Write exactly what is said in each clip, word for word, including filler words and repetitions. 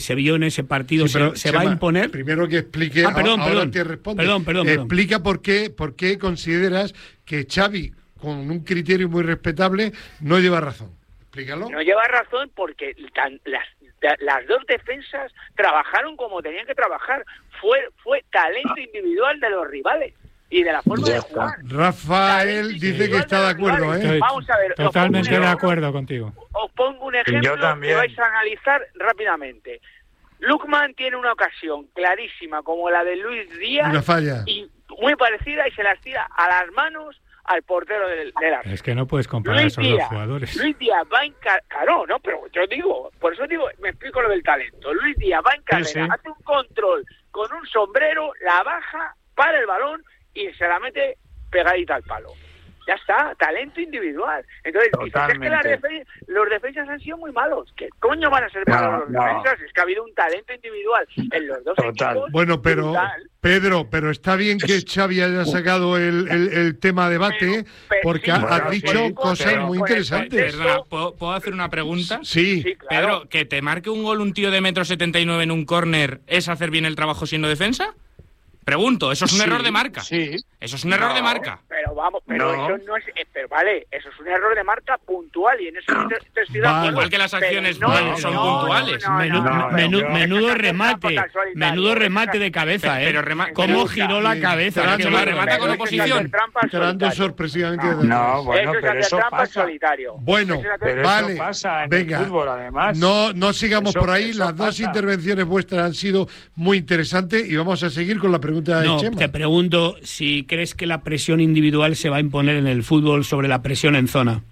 se vio en ese partido, sí, se, se Chema, va a imponer. Primero que explique, ah, perdón, ahora perdón, te responde. Perdón, perdón, perdón. Explica por qué, por qué consideras que Xavi, con un criterio muy respetable, no lleva razón. Explícalo. No lleva razón porque tan, las, las dos defensas trabajaron como tenían que trabajar. Fue, fue talento individual de los rivales y de la forma ya de jugar. Rafael dice que está de acuerdo, ¿eh? Vamos a ver. Totalmente de acuerdo contigo. Os pongo un ejemplo que vais a analizar rápidamente. Lookman tiene una ocasión clarísima como la de Luis Díaz. Una falla. Y muy parecida y se las tira a las manos al portero del, del Arsenal. Es que no puedes comparar Luis esos Díaz, dos jugadores. Luis Díaz va en carrera. Claro, no, pero yo digo, por eso digo, me explico lo del talento. Luis Díaz va en carrera, sí, sí. hace un control con un sombrero, la baja, para el balón y se la mete pegadita al palo. Ya está, talento individual. Entonces, dices, es que la defen- los defensas han sido muy malos. ¿Qué coño van a ser malos no, los no. defensas? Es que ha habido un talento individual en los dos Total. equipos. Bueno, pero, brutal. Pedro, pero está bien que Xavi haya sacado el, el, el tema a debate, pero, pero, porque sí, has bueno, dicho sí, cosas pero, muy interesantes. Perdona, ¿puedo, ¿puedo hacer una pregunta? Sí. sí claro. Pedro, ¿que te marque un gol un tío de metro setenta y nueve en un córner es hacer bien el trabajo siendo defensa? Pregunto, ¿eso es un sí, error de marca? Sí. Eso es un error no, de marca. Pero vamos, pero no. eso no es, eh, pero vale, eso es un error de marca puntual y en eso no. te, te estoy de vale. Igual que las acciones no, no, son no, puntuales. No, no, Menú, no, no, menú, no, menudo no, remate, menudo remate de cabeza, pero, ¿eh? Pero rema- ¿Cómo pero, giró la cabeza? Pero, que pero, lo remata con oposición. Entrando sorpresivamente. No, no bueno, eso pero es eso pasa. Solitario. Bueno, pero vale. eso pasa en Venga, el fútbol, además. No, no sigamos eso, por ahí. eso Las pasa. dos intervenciones vuestras han sido muy interesantes y vamos a seguir con la pregunta de no, Chema. Te pregunto si crees que la presión individual se va a imponer en el fútbol sobre la presión en zona.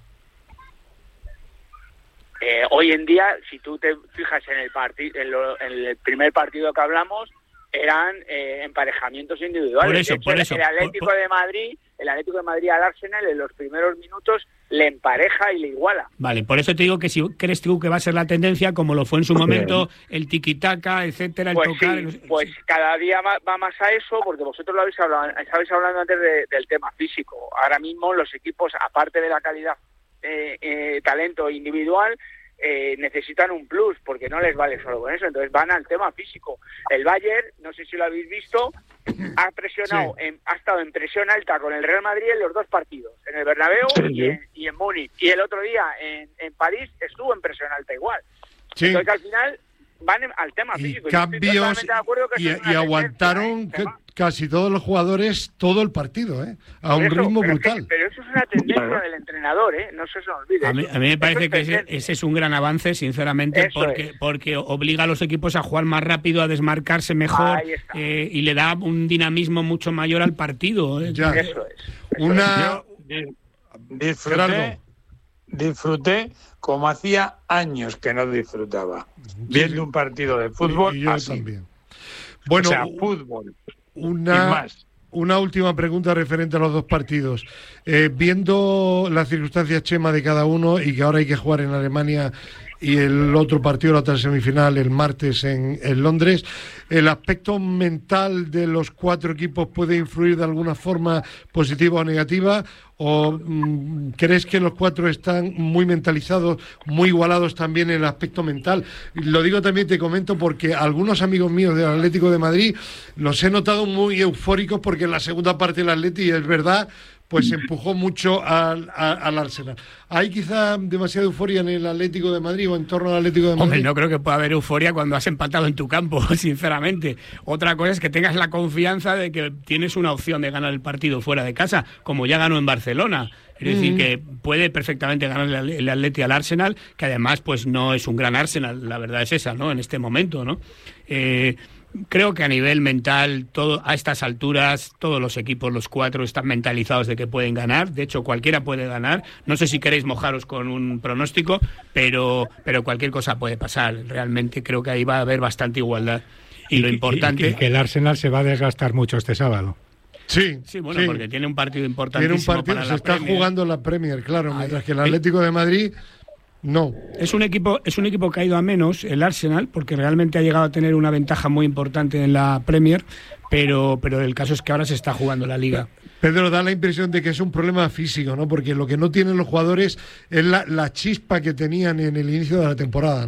Eh, hoy en día, si tú te fijas en el partido, en, lo, en el primer partido que hablamos, eran eh, emparejamientos individuales. Por eso, de hecho, por el, eso. El Atlético por, por... de Madrid, el Atlético de Madrid al Arsenal en los primeros minutos le empareja y le iguala. Vale, por eso te digo que si crees tú que va a ser la tendencia, como lo fue en su momento, el tiki-taka, etcétera, el pues tocar... Sí, el... pues cada día va, va más a eso, porque vosotros lo habéis hablado, estabais hablando antes de, del tema físico. Ahora mismo los equipos, aparte de la calidad, eh, eh, talento individual, eh, necesitan un plus, porque no les vale solo con eso, entonces van al tema físico. El Bayern, no sé si lo habéis visto, ha presionado, sí. en, ha estado en presión alta con el Real Madrid en los dos partidos, en el Bernabéu sí, y, en, y en Múnich, y el otro día en, en París estuvo en presión alta igual. Sí. Entonces al final van al tema y físico. Cambios y, y, y aguantaron que, casi todos los jugadores todo el partido, ¿eh? A un eso, ritmo pero brutal. Que, pero eso es una tendencia del entrenador, ¿eh? No se os olvide. A mí, a mí me parece que ese, ese es un gran avance, sinceramente, eso porque es. porque obliga a los equipos a jugar más rápido, a desmarcarse mejor eh, y le da un dinamismo mucho mayor al partido. ¿eh? Ya. Eso es. Eso una... Es. Disfruté, disfruté como hacía años que no disfrutaba, viendo sí, un partido de fútbol y yo así. También. Bueno, o sea, fútbol una, y más. Una última pregunta referente a los dos partidos. Eh, viendo las circunstancias, Chema, de cada uno y que ahora hay que jugar en Alemania y el otro partido, la otra semifinal, el martes en, en Londres, ¿el aspecto mental de los cuatro equipos puede influir de alguna forma positiva o negativa? ¿O mmm, crees que los cuatro están muy mentalizados, muy igualados también en el aspecto mental? Lo digo también, te comento, porque algunos amigos míos del Atlético de Madrid los he notado muy eufóricos porque en la segunda parte del Atleti, es verdad, pues empujó mucho al, al, al Arsenal. ¿Hay quizá demasiada euforia en el Atlético de Madrid o en torno al Atlético de Madrid? Hombre, no creo que pueda haber euforia cuando has empatado en tu campo, sinceramente. Otra cosa es que tengas la confianza de que tienes una opción de ganar el partido fuera de casa, como ya ganó en Barcelona. Es mm. decir, que puede perfectamente ganar el Atleti al Arsenal, que además pues no es un gran Arsenal, la verdad es esa, ¿no? En este momento, ¿no? Eh... Creo que a nivel mental, todo a estas alturas, todos los equipos, los cuatro, están mentalizados de que pueden ganar. De hecho, cualquiera puede ganar. No sé si queréis mojaros con un pronóstico, pero, pero cualquier cosa puede pasar. Realmente creo que ahí va a haber bastante igualdad. Y, y lo importante... Y, y que el Arsenal se va a desgastar mucho este sábado. Sí, sí, bueno, sí. porque tiene un partido importantísimo. Tiene un partido, para se la está Premier. jugando la Premier, claro, mientras que el Atlético de Madrid... No. Es un equipo, es un equipo que ha ido a menos, el Arsenal, porque realmente ha llegado a tener una ventaja muy importante en la Premier, pero, pero el caso es que ahora se está jugando la Liga. Pedro, da la impresión de que es un problema físico, ¿no? Porque lo que no tienen los jugadores es la, la chispa que tenían en el inicio de la temporada, ¿no?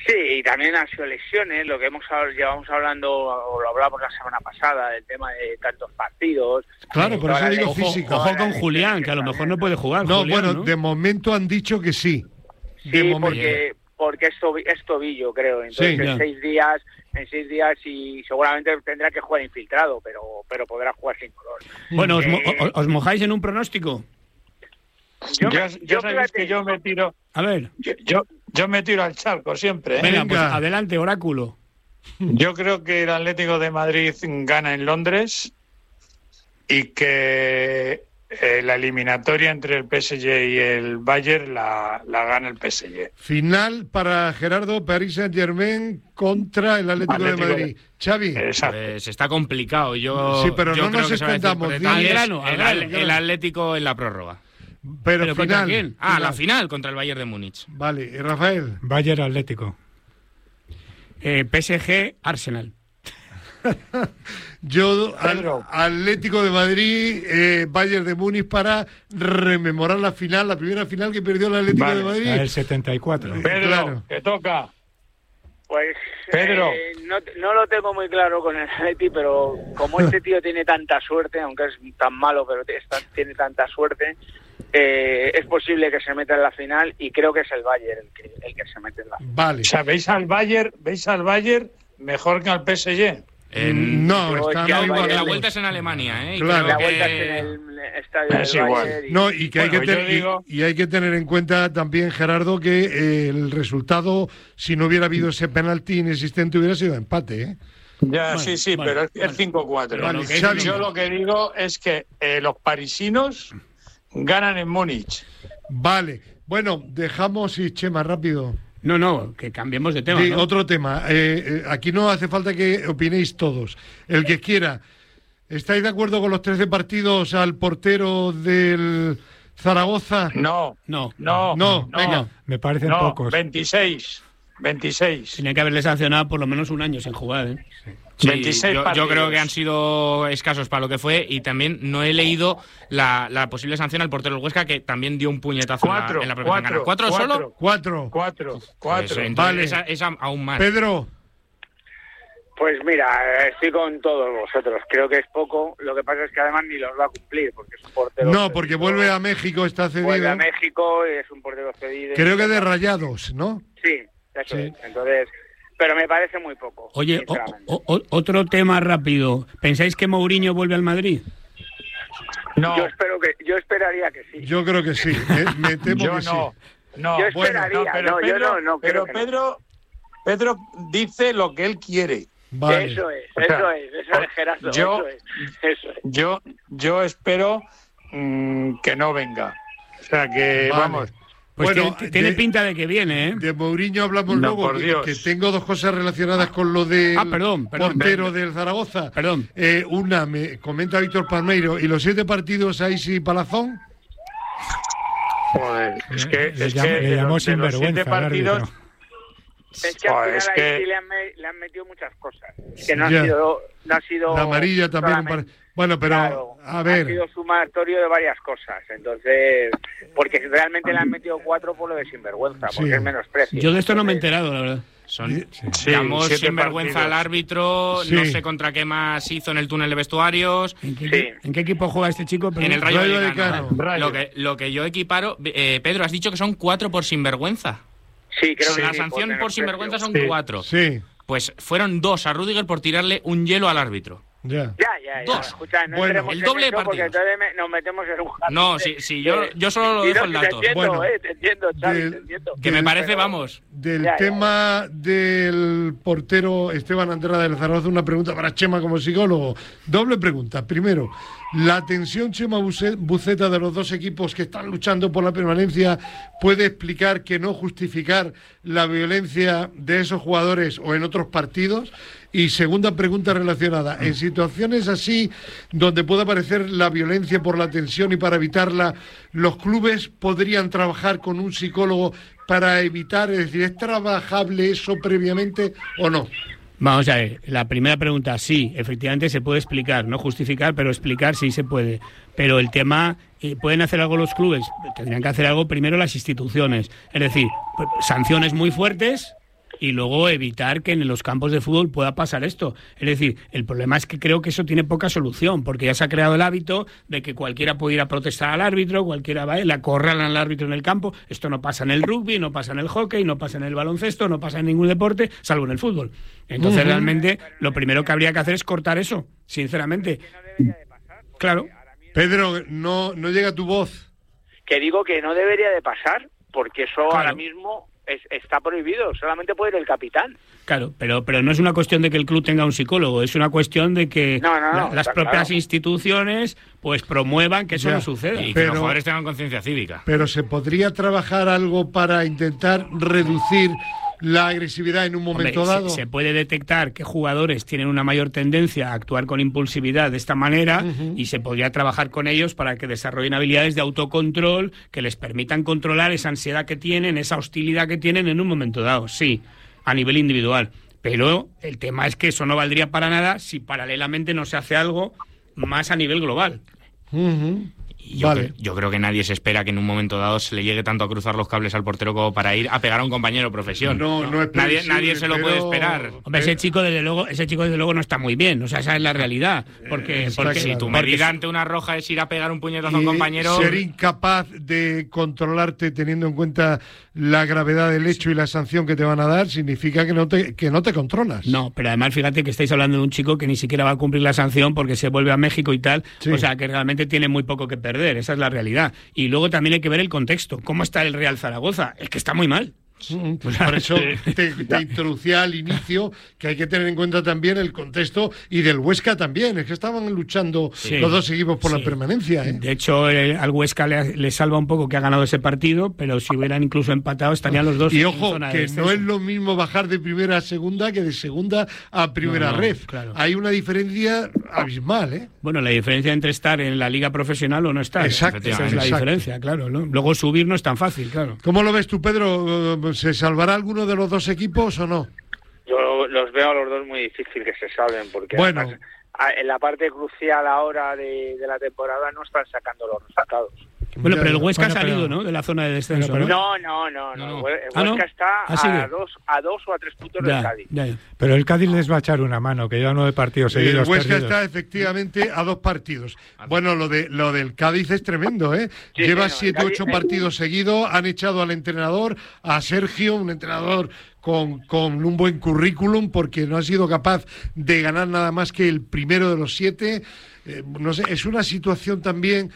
Sí, y también han sido lesiones, lo que hemos llevamos hablando, o lo hablamos la semana pasada, del tema de tantos partidos. Claro, por eso digo físico. Ojo con Julián, que a lo mejor no puede jugar. No, Julián, bueno, ¿no? de momento han dicho que sí. De Sí, momento. porque, porque es, tobi- es tobillo, creo. Entonces, Sí, en ya. seis días, en seis días y seguramente tendrá que jugar infiltrado, pero, pero podrá jugar sin color. Bueno, ¿os, mo- Eh, o- ¿os mojáis en un pronóstico? Yo, Ya, me- ya yo sabéis fíjate, que yo me tiro, A ver, yo, yo, yo me tiro al charco siempre, ¿eh? venga, pues Venga. adelante, oráculo. Yo creo que el Atlético de Madrid gana en Londres y que eh, la eliminatoria entre el P S G y el Bayern la, la gana el P S G. Final para Gerardo, Paris Saint-Germain contra el Atlético, Atlético de Madrid. Xavi, Exacto. Pues está complicado. Yo, Sí, pero yo no creo nos que se va a decir extendamos, por di- detalles. Al grano, al el, grano, el grano. Atlético en la prórroga. pero, ¿Pero contra final. quién? Ah, Final. la final contra el Bayern de Múnich. Vale, y Rafael. Bayern Atlético. Eh, P S G, Arsenal. Yo, al- Pedro. Atlético de Madrid, eh, Bayern de Múnich para rememorar la final, la primera final que perdió el Atlético Vale. de Madrid. La del setenta y cuatro. Pedro, claro. te toca. Pues Pedro. eh, no, no lo tengo muy claro con el Atleti, pero como este tío tiene tanta suerte, aunque es tan malo, pero t- está- tiene tanta suerte, eh, es posible que se meta en la final y creo que es el Bayern el que, el que se mete en la final. Vale. O sea, ¿veis al Bayern, veis al Bayern mejor que al P S G? En- no, Yo están es que muy al porque Bayern la le- vuelta es en Alemania, ¿eh? Y Claro. creo La que- vuelta es en el estadio Es del igual. Bayern. y- No, y que hay, Bueno, que yo ten- y- digo- y, hay que tener en cuenta también, Gerardo, que eh, el resultado, si no hubiera habido ese penalti inexistente, hubiera sido empate, ¿eh? Ya, Bueno, sí, sí, vale, pero es- vale. es cinco cuatro. Vale, ¿no? Xavi. Yo lo que digo es que eh, los parisinos ganan en Múnich. Vale. Bueno, dejamos, y Chema, rápido. No, no, que cambiemos de tema. Sí, ¿no? otro tema. Eh, eh, aquí no hace falta que opinéis todos. El que quiera. ¿Estáis de acuerdo con los trece partidos al portero del Zaragoza? No, No, no, No, no, venga. Me parecen no, pocos. veintiséis. veintiséis. Tiene que haberle sancionado por lo menos un año sin jugar, ¿eh? Sí, veintiséis yo, yo partidos. creo que han sido escasos para lo que fue y también no he leído la, la posible sanción al portero del Huesca, que también dio un puñetazo en la- Cuatro, en la propia cuatro, tangana. ¿Cuatro, cuatro. solo? Cuatro. Cuatro, Pues, cuatro. entonces Vale. esa, esa aún más. Pedro. Pues mira, estoy con todos vosotros. Creo que es poco. Lo que pasa es que además ni los va a cumplir, porque es un portero. No, porque cedido. vuelve a México, está Vuelve cedido. a México, es un portero cedido. Creo que de Rayados, ¿no? Sí, eso Sí. es. Entonces, pero me parece muy poco. Oye, o- sinceramente. o- o- otro tema rápido. ¿Pensáis que Mourinho vuelve al Madrid? No, Yo espero que, yo esperaría que sí. Yo creo que sí. Me, me temo yo que no. sí. No, Yo bueno, esperaría, pero no, yo Pedro, no, no, pero creo que no. Pedro, Pedro dice lo que él quiere. Vale. Eso es, O sea, eso es, eso es, Gerardo. yo- Eso es, eso es. Yo, yo espero mm, que no venga. O sea que, Vale. vamos, Pues Bueno, tiene, tiene de- pinta de que viene, ¿eh? De Mourinho hablamos No, luego, por que, Dios. que tengo dos cosas relacionadas con lo del Ah, perdón, perdón. portero del Zaragoza. Perdón. Eh, una, me comenta Víctor Palmeiro, ¿y los siete partidos ahí sí Palazón? joder, es que, Le es llam- que le de llamó los, de los sinvergüenza siete al partidos, árbitro. Es que al Joder, final es ahí que- sí le han, me- le han metido muchas cosas. Es que no Ya. ha sido, no ha sido La amarilla también. solamente- pare- Bueno, pero Claro, a ha ver, sido sumatorio de varias cosas. Entonces, porque realmente le han metido cuatro por lo de sinvergüenza, porque Sí. es menosprecio. Yo de esto no me he Entonces, enterado, la verdad. Son, Sí, llamó siete sinvergüenza partidos. al árbitro, Sí. no sé contra qué más hizo en el túnel de vestuarios. ¿En qué, Sí. ¿en qué equipo juega este chico? Perdón. En el Rayo, Rayo Vallecano. Vallecano. Rayo. Lo que, lo que yo equiparo, eh, Pedro, has dicho que son cuatro por sinvergüenza. Sí, creo que La sí, sanción por menosprecio. sinvergüenza son Sí. cuatro. sí, Pues fueron dos a Rudiger por tirarle un hielo al árbitro. ya. Ya, ya, ya. Dos. Escucha, no Bueno, entremos el en doble de eso porque partidos. entonces me- nos metemos en un jardín No, de- si, si yo, de- yo solo lo y dejo no, en Te datos. entiendo, Bueno, eh, te entiendo, Xavi, del- te entiendo. Que me parece, Pero- vamos. Del Ya, ya. tema del portero Esteban Andrada del Zaragoza, una pregunta para Chema como psicólogo. Doble pregunta. Primero, la tensión Chema Buce- Buceta de los dos equipos que están luchando por la permanencia puede explicar que no justificar la violencia de esos jugadores o en otros partidos. Y segunda pregunta relacionada, en situaciones así donde pueda aparecer la violencia por la tensión y para evitarla, ¿los clubes podrían trabajar con un psicólogo para evitar, es decir, ¿es trabajable eso previamente o no? Vamos a ver, la primera pregunta, sí, efectivamente se puede explicar, no justificar, pero explicar sí se puede. Pero el tema, eh, ¿pueden hacer algo los clubes? Tendrían que hacer algo primero las instituciones. Es decir, pues, sanciones muy fuertes y luego evitar que en los campos de fútbol pueda pasar esto. Es decir, el problema es que creo que eso tiene poca solución, porque ya se ha creado el hábito de que cualquiera puede ir a protestar al árbitro, cualquiera va, le acorralan al árbitro en el campo. Esto no pasa en el rugby, no pasa en el hockey, no pasa en el baloncesto, no pasa en ningún deporte, salvo en el fútbol. Entonces, uh-huh. realmente, lo primero que habría que hacer es cortar eso, sinceramente. Claro. Pedro, no, no llega tu voz. Que digo que no debería de pasar, porque eso claro. ahora mismo es, está prohibido, solamente puede ir el capitán. Claro, pero pero no es una cuestión de que el club tenga un psicólogo, es una cuestión de que no, no, no, la, las propias claro. instituciones pues promuevan que eso ya, no suceda. Y que pero, los jugadores tengan conciencia cívica. Pero ¿se podría trabajar algo para intentar reducir la agresividad en un momento Hombre, dado? Se, se puede detectar que jugadores tienen una mayor tendencia a actuar con impulsividad de esta manera uh-huh. y se podría trabajar con ellos para que desarrollen habilidades de autocontrol que les permitan controlar esa ansiedad que tienen, esa hostilidad que tienen en un momento dado, sí, a nivel individual. Pero el tema es que eso no valdría para nada si paralelamente no se hace algo más a nivel global. Uh-huh. Y yo, vale. creo, yo creo que nadie se espera que en un momento dado se le llegue tanto a cruzar los cables al portero como para ir a pegar a un compañero de profesión. No, no es nadie, nadie se lo pero... puede esperar. Hombre, ese chico desde luego, ese chico desde luego no está muy bien, o sea, esa es la realidad. Porque, Está porque si tu porque medida ante una roja es ir a pegar un puñetazo a un Y compañero. ser incapaz de controlarte teniendo en cuenta la gravedad del hecho y la sanción que te van a dar significa que no te que no te controlas. No, pero además fíjate que estáis hablando de un chico que ni siquiera va a cumplir la sanción porque se vuelve a México y tal, sí. O sea, que realmente tiene muy poco que perder, esa es la realidad. Y luego también hay que ver el contexto. ¿Cómo está el Real Zaragoza? Es que está muy mal. Pues por eso te, te introducía al inicio que hay que tener en cuenta también el contexto y del Huesca también, es que estaban luchando sí, los dos equipos por sí. la permanencia, ¿eh? De hecho, el, al Huesca le, le salva un poco que ha ganado ese partido, pero si hubieran incluso empatado estarían los dos y en ojo, zona que de no es lo mismo bajar de primera a segunda que de segunda a primera no, no, ref, claro. Hay una diferencia abismal, ¿eh? Bueno, la diferencia entre estar en la liga profesional o no estar, exacto, esa es la exacto. diferencia, claro, ¿no? Luego subir no es tan fácil, claro. ¿Cómo lo ves tú, Pedro? ¿Se salvará alguno de los dos equipos o no? Yo los veo a los dos muy difícil que se salven, porque bueno. además, en la parte crucial ahora de, de la temporada no están sacando los resultados. Bueno, pero el Huesca bueno, ha salido, pero... ¿no?, de la zona de descenso, ¿no? No, no, no, no. no. El Huesca ¿Ah, no? está ¿Ah, a, dos, a dos o a tres puntos ya, del Cádiz. Ya, ya. Pero el Cádiz les va a echar una mano, que lleva nueve partidos seguidos El Huesca perdidos. está efectivamente a dos partidos. Bueno, lo de lo del Cádiz es tremendo, ¿eh? Sí, Lleva sí, no, siete, Cádiz... ocho partidos seguidos, han echado al entrenador, a Sergio, un entrenador con, con un buen currículum, porque no ha sido capaz de ganar nada más que el primero de los siete. Eh, no sé, es una situación también...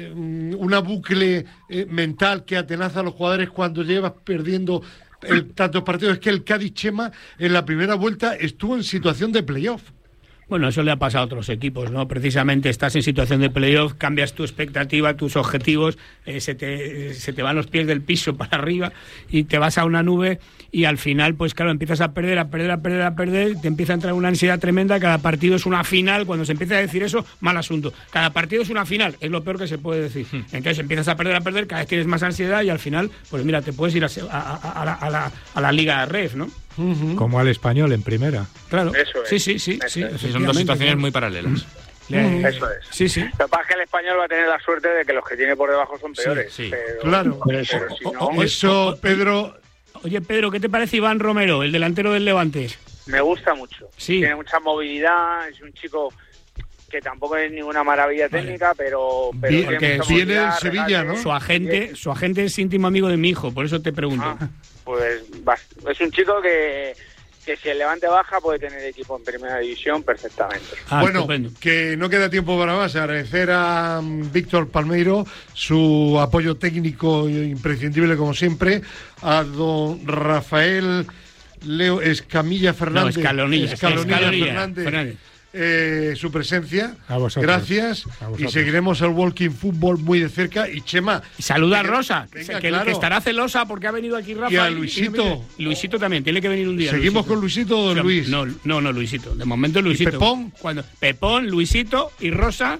una bucle eh, mental que atenaza a los jugadores cuando llevas perdiendo el, tantos partidos. Es que el Cádiz, Chema, en la primera vuelta estuvo en situación de playoff. Bueno, eso le ha pasado a otros equipos, ¿no? Precisamente estás en situación de playoff, cambias tu expectativa, tus objetivos, eh, se, te, se te van los pies del piso para arriba y te vas a una nube y al final, pues claro, empiezas a perder, a perder, a perder, a perder, te empieza a entrar una ansiedad tremenda, cada partido es una final, cuando se empieza a decir eso, mal asunto. Cada partido es una final, es lo peor que se puede decir. Entonces empiezas a perder, a perder, cada vez tienes más ansiedad y al final, pues mira, te puedes ir a, a, a, a, la, a, la, a la Liga Ref, ¿no? Uh-huh. Como al Español en primera. Claro. Eso es. Sí, sí, sí. sí, sí son dos situaciones muy paralelas. Uh-huh. Eso es. Sí, sí. Lo que pasa es que el Español va a tener la suerte de que los que tiene por debajo son peores. Sí, sí. Pero, claro. pero si no, o, o, eso, Pedro... Oye, Pedro, ¿qué te parece Iván Romero, el delantero del Levante? Me gusta mucho. Sí. Tiene mucha movilidad, es un chico que tampoco es ninguna maravilla vale. técnica, pero, pero Bien, tiene viene en Sevilla, ¿no? Su agente, su agente es íntimo amigo de mi hijo, por eso te pregunto. Ah, pues es un chico que, que si el Levante baja puede tener equipo en primera división perfectamente. Ah, bueno, estupendo. Que no queda tiempo para más. Agradecer a um, Víctor Palmeiro su apoyo técnico imprescindible como siempre, a don Rafael Leo Escamilla Fernández, no, Escalonilla, Escalonilla, Escalonilla Fernández, Fernández. Eh, su presencia. A vosotros. Gracias. A vosotros. Y seguiremos el Walking Football muy de cerca. Y Chema. Y saluda venga, a Rosa, venga, que, claro. que estará celosa porque ha venido aquí Rafa. Y a Luisito. Y Luisito también, tiene que venir un día. ¿Seguimos Luisito. con Luisito o no, Luis? No, no, no, Luisito. De momento Luisito. ¿Y Pepón? Cuando, Pepón, Luisito y Rosa.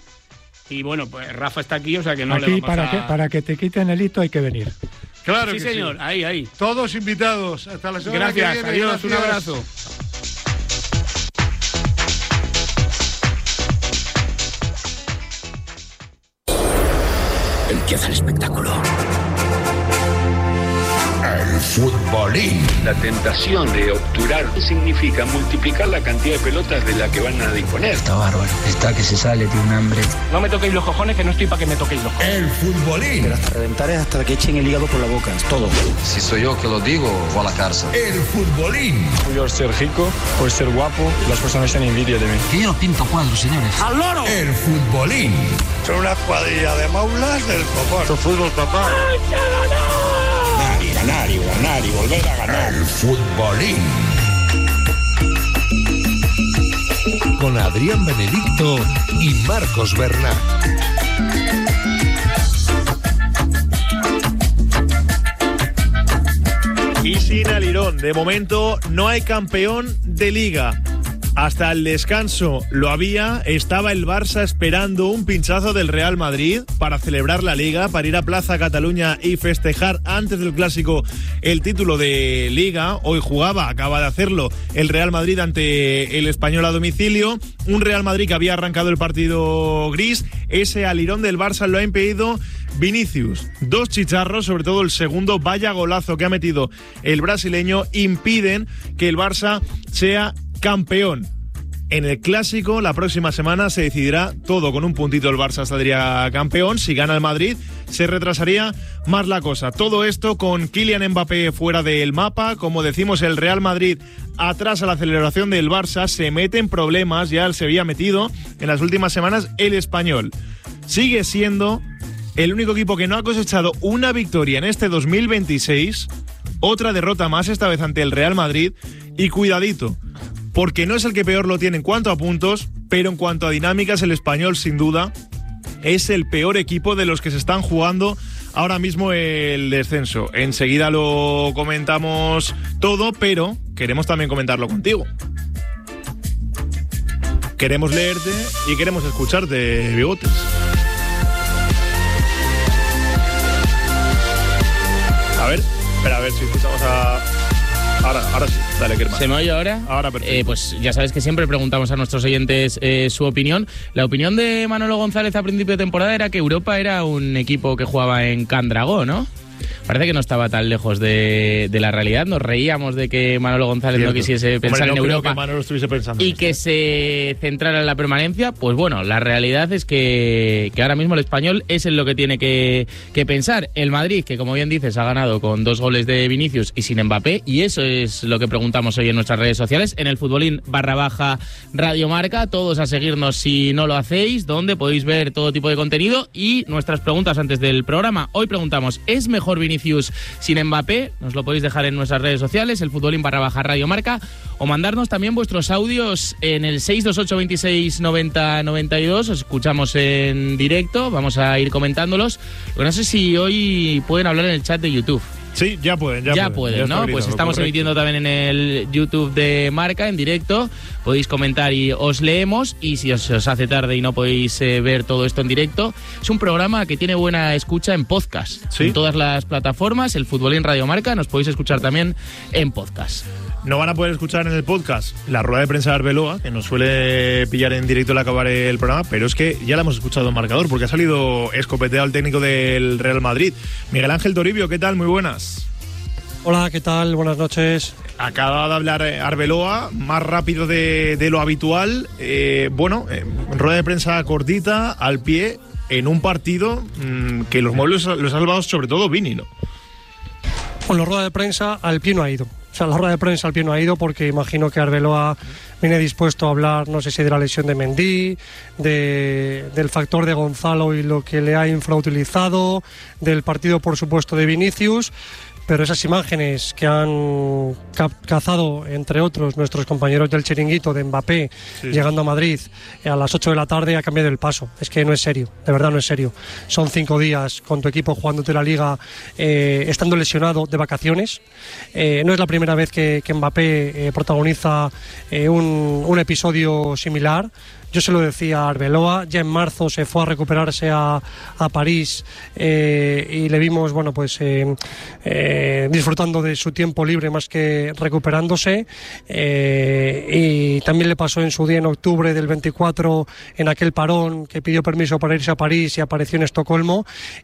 Y bueno, pues Rafa está aquí, o sea que no aquí, le vamos para a... que para que te quiten el hito hay que venir. Claro sí, que señor, sí. ahí, ahí. Todos invitados. Hasta la semana Gracias, que viene. adiós, Gracias. un abrazo. Empieza el espectáculo. El futbolín. La tentación de obturar significa multiplicar la cantidad de pelotas de la que van a disponer. Está bárbaro, está que se sale, tiene un hambre. No me toquéis los cojones, que no estoy para que me toquéis los cojones. El futbolín. Pero hasta reventar es hasta que echen el hígado por la boca, es todo. Si soy yo que lo digo, voy a la cárcel. El futbolín. Por ser rico, por ser guapo, las personas tienen envidia de mí. Que yo no pinto cuadros, señores. ¡Al loro! El futbolín. Son una cuadrilla de maulas del copón. Esto fútbol, papá. Ganar y ganar y ganar y volver a ganar. El futbolín. Con Adrián Benedicto y Marcos Bernat. Y sin Alirón, de momento no hay campeón de Liga. Hasta el descanso lo había, estaba el Barça esperando un pinchazo del Real Madrid para celebrar la Liga, para ir a Plaza Cataluña y festejar antes del Clásico el título de Liga. Hoy jugaba, acaba de hacerlo, el Real Madrid ante el Español a domicilio. Un Real Madrid que había arrancado el partido gris. Ese Alirón del Barça lo ha impedido Vinicius. Dos chicharros, sobre todo el segundo, vaya golazo que ha metido el brasileño, impiden que el Barça sea campeón. En el Clásico, la próxima semana se decidirá todo. Con un puntito el Barça saldría campeón. Si gana el Madrid, se retrasaría más la cosa. Todo esto con Kylian Mbappé fuera del mapa. Como decimos, el Real Madrid atrasa la celebración del Barça. Se mete en problemas, ya se había metido en las últimas semanas el Español. Sigue siendo el único equipo que no ha cosechado una victoria en este dos mil veintiséis. Otra derrota más, esta vez ante el Real Madrid. Y cuidadito, porque no es el que peor lo tiene en cuanto a puntos, pero en cuanto a dinámicas, el Español sin duda es el peor equipo de los que se están jugando ahora mismo el descenso. Enseguida lo comentamos todo, pero queremos también comentarlo contigo. Queremos leerte y queremos escucharte, Bigotes. A ver, espera, a ver si escuchamos a... Ahora, ahora sí, dale, Kerman. ¿Se me oye ahora? Ahora, perfecto. Eh, pues ya sabes que siempre preguntamos a nuestros oyentes eh, su opinión. La opinión de Manolo González a principio de temporada era que Europa era un equipo que jugaba en Candragó, ¿no? Parece que no estaba tan lejos de, de la realidad. Nos reíamos de que Manolo González Cierto. no quisiese pensar Hombre, no en Europa que Manolo estuviese pensando y que se centrara en la permanencia. Pues bueno, la realidad es que, que ahora mismo el Español es en lo que tiene que, que pensar. El Madrid, que como bien dices, ha ganado con dos goles de Vinicius y sin Mbappé, y eso es lo que preguntamos hoy en nuestras redes sociales, en el futbolín barra baja Radio Marca. Todos a seguirnos si no lo hacéis, donde podéis ver todo tipo de contenido y nuestras preguntas antes del programa. Hoy preguntamos, ¿es mejor Vinicius sin Mbappé? Nos lo podéis dejar en nuestras redes sociales, el futbolín barra baja Radio Marca, o mandarnos también vuestros audios en el seis dos ocho veintiséis noventa noventa y dos. Os escuchamos en directo, vamos a ir comentándolos. Pero no sé si hoy pueden hablar en el chat de YouTube. Sí, ya pueden, ya, ya pueden, pueden, ya ¿no? Pues estamos correcto. Emitiendo también en el YouTube de Marca, en directo. Podéis comentar y os leemos. Y si os, os hace tarde y no podéis eh, ver todo esto en directo, es un programa que tiene buena escucha en podcast. ¿Sí? En todas las plataformas, el Futbolín Radio Marca, nos podéis escuchar también en podcast. No van a poder escuchar en el podcast la rueda de prensa de Arbeloa, que nos suele pillar en directo al acabar el programa, pero es que ya la hemos escuchado en marcador, porque ha salido escopeteado el técnico del Real Madrid. Miguel Ángel Toribio, ¿qué tal? Muy buenas. Hola, ¿qué tal? Buenas noches. Acaba de hablar Arbeloa, más rápido de, de lo habitual. Eh, bueno, eh, rueda de prensa cortita, al pie, en un partido mmm, que los muebles los ha salvado sobre todo Vini, ¿no? Bueno, la rueda de prensa al pie no ha ido. O sea, la rueda de prensa al pie no ha ido porque imagino que Arbeloa viene dispuesto a hablar, no sé si de la lesión de Mendy, de, del factor de Gonzalo y lo que le ha infrautilizado, del partido, por supuesto, de Vinicius. Pero esas imágenes que han cazado, entre otros, nuestros compañeros del Chiringuito, de Mbappé, sí, llegando a Madrid a las ocho de la tarde, ha cambiado el paso. Es que no es serio, de verdad no es serio. Son cinco días con tu equipo jugándote la Liga, eh, estando lesionado de vacaciones. Eh, no es la primera vez que, que Mbappé eh, protagoniza eh, un, un episodio similar. Yo se lo decía a Arbeloa, ya en marzo se fue a recuperarse a, a París eh, y le vimos, bueno, pues eh, eh, disfrutando de su tiempo libre más que recuperándose, eh, y también le pasó en su día en octubre del veinticuatro en aquel parón que pidió permiso para irse a París y apareció en Estocolmo.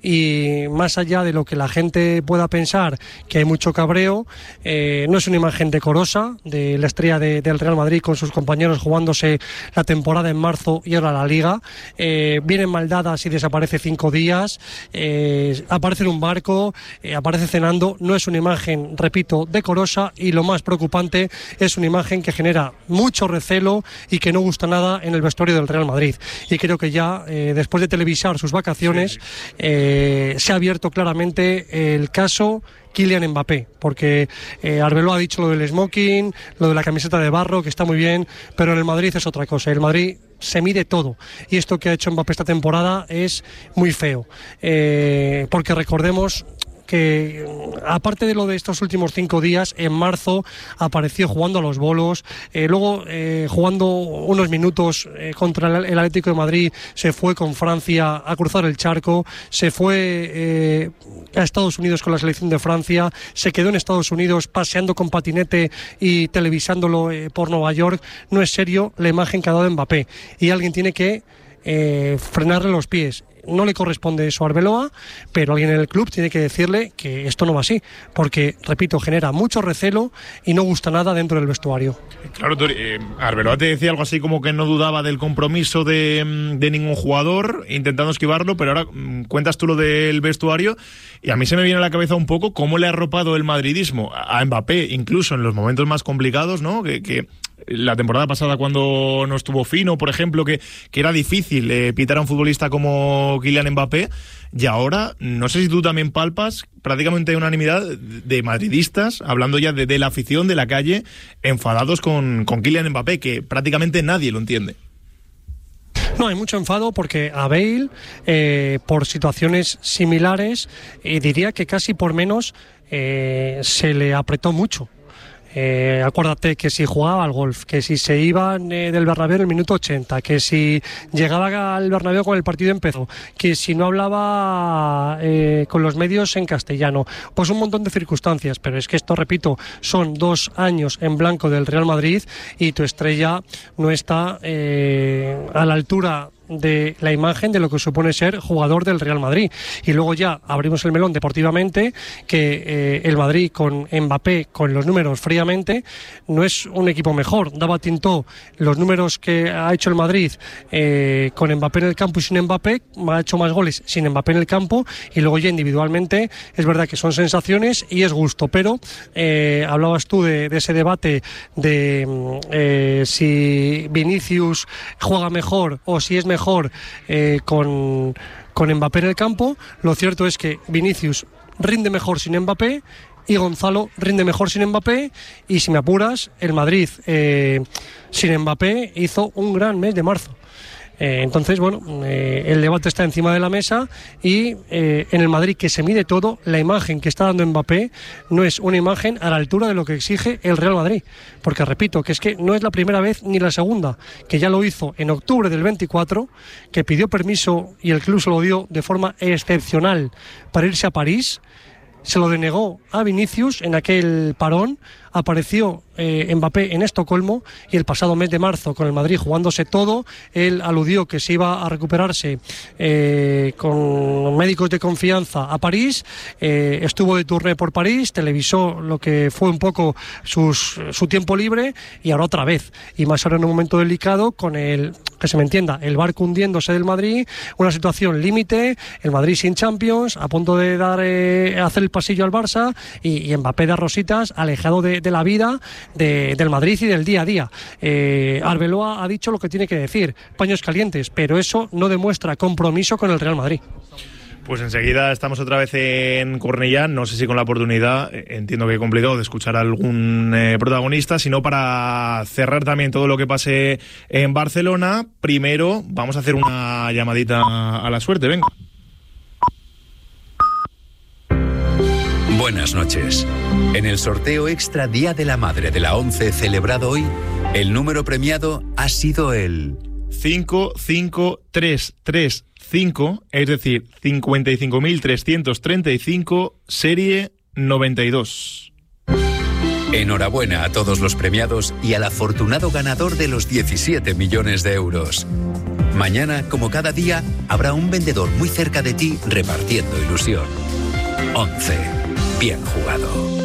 Y más allá de lo que la gente pueda pensar, que hay mucho cabreo, eh, no es una imagen decorosa de la estrella de, del Real Madrid con sus compañeros jugándose la temporada en marzo y ahora la Liga. Eh, vienen mal dadas y desaparece cinco días, eh, aparece en un barco, eh, aparece cenando. No es una imagen, repito, decorosa, y lo más preocupante es una imagen que genera mucho recelo y que no gusta nada en el vestuario del Real Madrid. Y creo que ya, eh, después de televisar sus vacaciones, eh, se ha abierto claramente el caso Kylian Mbappé, porque eh, Arbeloa ha dicho lo del smoking, lo de la camiseta de barro, que está muy bien, pero en el Madrid es otra cosa. El Madrid se mide todo, y esto que ha hecho Mbappé esta temporada es muy feo, eh, porque recordemos que, aparte de lo de estos últimos cinco días, en marzo apareció jugando a los bolos, eh, luego eh, jugando unos minutos eh, contra el Atlético de Madrid, se fue con Francia a cruzar el charco, se fue eh, a Estados Unidos con la selección de Francia, se quedó en Estados Unidos paseando con patinete y televisándolo eh, por Nueva York. No es serio la imagen que ha dado Mbappé, y alguien tiene que eh, frenarle los pies. No le corresponde eso a Arbeloa, pero alguien en el club tiene que decirle que esto no va así, porque, repito, genera mucho recelo y no gusta nada dentro del vestuario. Claro, eh, Arbeloa te decía algo así como que no dudaba del compromiso de, de ningún jugador, intentando esquivarlo, pero ahora mm, cuentas tú lo del vestuario, y a mí se me viene a la cabeza un poco cómo le ha arropado el madridismo a Mbappé, incluso en los momentos más complicados, ¿no? Que... que la temporada pasada, cuando no estuvo fino, por ejemplo, que, que era difícil eh, pitar a un futbolista como Kylian Mbappé, y ahora no sé si tú también palpas prácticamente unanimidad de madridistas, hablando ya de, de la afición de la calle, enfadados con, con Kylian Mbappé, que prácticamente nadie lo entiende. No, hay mucho enfado porque a Bale, eh, por situaciones similares, eh, diría que casi por menos, eh, se le apretó mucho. Eh, acuérdate que si jugaba al golf, que si se iban eh, del Bernabéu en el minuto ochenta, que si llegaba al Bernabéu con el partido empezó, que si no hablaba eh, con los medios en castellano, pues un montón de circunstancias. Pero es que esto, repito, son dos años en blanco del Real Madrid y tu estrella no está eh, a la altura de la imagen de lo que supone ser jugador del Real Madrid. Y luego ya abrimos el melón deportivamente, que eh, el Madrid con Mbappé, con los números fríamente, no es un equipo mejor. Daba Tintó los números que ha hecho el Madrid eh, con Mbappé en el campo y sin Mbappé, ha hecho más goles sin Mbappé en el campo, y luego ya individualmente es verdad que son sensaciones y es gusto. Pero eh, hablabas tú de, de ese debate de eh, si Vinicius juega mejor o si es mejor mejor eh, con, con Mbappé en el campo. Lo cierto es que Vinicius rinde mejor sin Mbappé y Gonzalo rinde mejor sin Mbappé, y si me apuras, el Madrid eh, sin Mbappé hizo un gran mes de marzo. Eh, entonces, bueno, eh, el debate está encima de la mesa, y eh, en el Madrid, que se mide todo, la imagen que está dando Mbappé no es una imagen a la altura de lo que exige el Real Madrid, porque repito, que es que no es la primera vez ni la segunda, que ya lo hizo en octubre del veinticuatro, que pidió permiso y el club se lo dio de forma excepcional para irse a París, se lo denegó a Vinicius en aquel parón, apareció eh, Mbappé en Estocolmo, y el pasado mes de marzo, con el Madrid jugándose todo, él aludió que se iba a recuperarse eh, con médicos de confianza a París, eh, estuvo de tournée por París, televisó lo que fue un poco sus, su tiempo libre, y ahora otra vez, y más ahora en un momento delicado, con el, que se me entienda, el barco hundiéndose del Madrid, una situación límite, el Madrid sin Champions, a punto de dar eh, hacer el pasillo al Barça, y, y Mbappé de rositas, alejado de, de la vida de, del Madrid y del día a día. Eh, Arbeloa ha dicho lo que tiene que decir, paños calientes, pero eso no demuestra compromiso con el Real Madrid. Pues enseguida estamos otra vez en Cornellá, no sé si con la oportunidad, entiendo que complicado, de escuchar a algún eh, protagonista, sino para cerrar también todo lo que pase en Barcelona. Primero vamos a hacer una llamadita a la suerte, venga. Buenas noches. En el sorteo extra Día de la Madre de la ONCE celebrado hoy, el número premiado ha sido el cinco cinco tres tres cinco, es decir, cincuenta y cinco mil trescientos treinta y cinco, serie noventa y dos. Enhorabuena a todos los premiados y al afortunado ganador de los diecisiete millones de euros. Mañana, como cada día, habrá un vendedor muy cerca de ti repartiendo ilusión. once. Bien jugado.